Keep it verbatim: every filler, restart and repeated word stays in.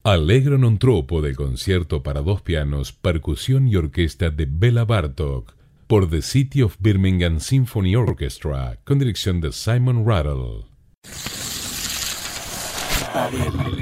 Allegro non troppo del concierto para dos pianos, percusión y orquesta de Bela Bartók por The City of Birmingham Symphony Orchestra con dirección de Simon Rattle.